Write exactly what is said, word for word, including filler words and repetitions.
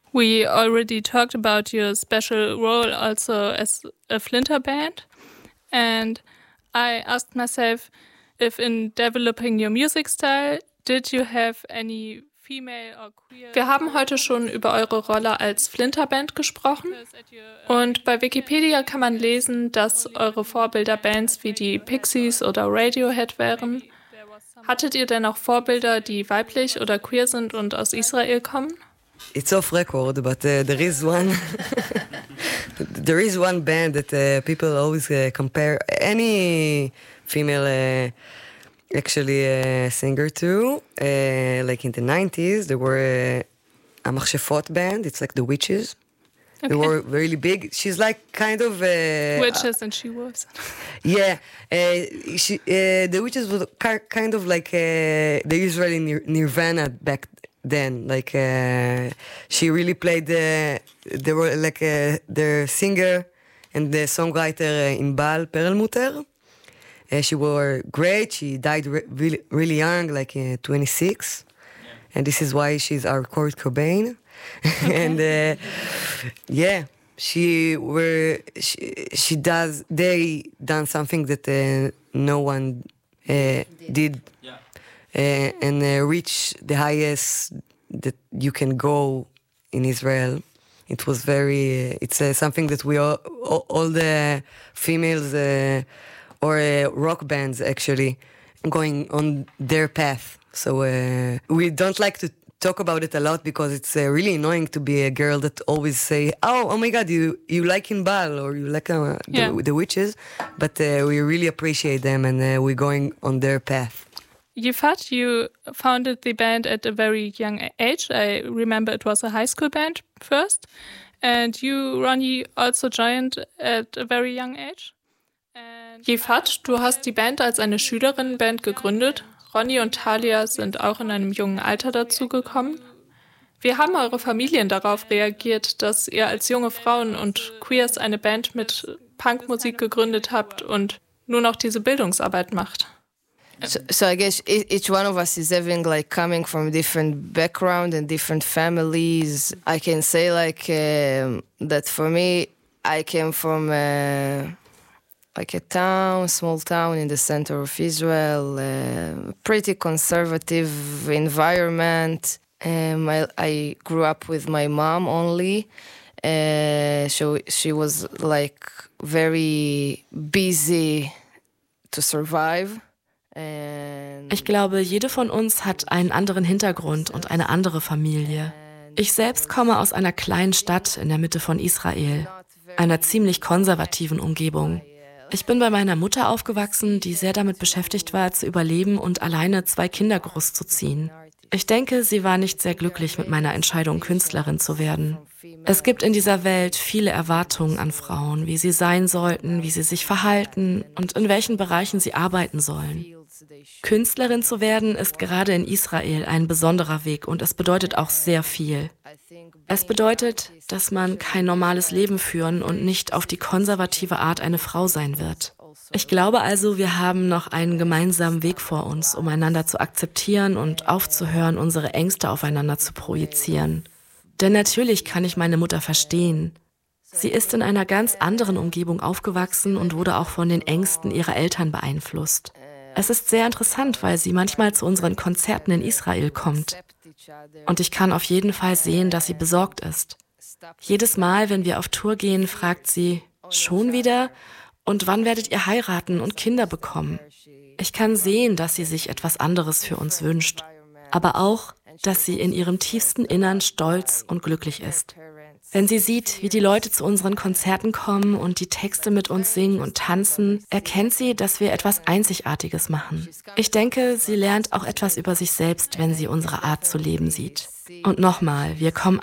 We already talked about your special role also as a Flinter band, and I asked myself if in developing your music style, did you have any female or queer... Wir haben heute schon über eure Rolle als Flinter-Band gesprochen und bei Wikipedia kann man lesen, dass eure Vorbilder Bands wie die Pixies oder Radiohead wären. Hattet ihr denn auch Vorbilder, die weiblich oder queer sind und aus Israel kommen? It's off record, but uh, there is one. There is one band that uh, people always uh, compare any female, uh, actually, uh, singer to. Uh, like in the nineties, there were uh, a Machshefot band. It's like the Witches. Okay. They were really big. She's like kind of uh, Witches, and she was. Yeah, uh, she, uh, the Witches were kind of like uh, the Israeli nir- Nirvana back then. Like uh, she really played the they were like uh, the singer and the songwriter uh, Inbal Perelmuter. Uh, she was great. She died re- really really young, like uh, twenty-six, yeah. And this is why she's our Kurt Cobain. And uh, yeah, she were she, she does they done something that uh, no one uh, did. Yeah. Uh, and uh, reach the highest that you can go in Israel. It was very, uh, it's uh, something that we all, all, all the females uh, or uh, rock bands actually going on their path. So uh, we don't like to talk about it a lot because it's uh, really annoying to be a girl that always say, oh, oh my God, you, you like Inbal or you like uh, yeah. the, the Witches. But uh, we really appreciate them and uh, we're going on their path. Yifat, you founded the band at a very young age. I remember it was a high school band first. And you, Ronny, also joined at a very young age. Yifat, du hast die Band als eine Schülerinnenband gegründet. Ronny und Talia sind auch in einem jungen Alter dazugekommen. Wie haben eure Familien darauf reagiert, dass ihr als junge Frauen und Queers eine Band mit Punkmusik gegründet habt und nur noch diese Bildungsarbeit macht? So, so I guess each one of us is having like coming from different background and different families. I can say like um, that for me, I came from uh, like a town, small town in the center of Israel, uh, pretty conservative environment. Um, I, I grew up with my mom only. Uh, so she was like very busy to survive. Ich glaube, jede von uns hat einen anderen Hintergrund und eine andere Familie. Ich selbst komme aus einer kleinen Stadt in der Mitte von Israel, einer ziemlich konservativen Umgebung. Ich bin bei meiner Mutter aufgewachsen, die sehr damit beschäftigt war, zu überleben und alleine zwei Kinder großzuziehen. Ich denke, sie war nicht sehr glücklich mit meiner Entscheidung, Künstlerin zu werden. Es gibt in dieser Welt viele Erwartungen an Frauen, wie sie sein sollten, wie sie sich verhalten und in welchen Bereichen sie arbeiten sollen. Künstlerin zu werden ist gerade in Israel ein besonderer Weg und es bedeutet auch sehr viel. Es bedeutet, dass man kein normales Leben führen und nicht auf die konservative Art eine Frau sein wird. Ich glaube also, wir haben noch einen gemeinsamen Weg vor uns, um einander zu akzeptieren und aufzuhören, unsere Ängste aufeinander zu projizieren. Denn natürlich kann ich meine Mutter verstehen. Sie ist in einer ganz anderen Umgebung aufgewachsen und wurde auch von den Ängsten ihrer Eltern beeinflusst. Es ist sehr interessant, weil sie manchmal zu unseren Konzerten in Israel kommt. Und ich kann auf jeden Fall sehen, dass sie besorgt ist. Jedes Mal, wenn wir auf Tour gehen, fragt sie, schon wieder? Und wann werdet ihr heiraten und Kinder bekommen? Ich kann sehen, dass sie sich etwas anderes für uns wünscht. Aber auch, dass sie in ihrem tiefsten Innern stolz und glücklich ist. Wenn sie sieht, wie die Leute zu unseren Konzerten kommen und die Texte mit uns singen und tanzen, erkennt sie, dass wir etwas Einzigartiges machen. Ich denke, sie lernt auch etwas über sich selbst, wenn sie unsere Art zu leben sieht. Und nochmal, wir kommen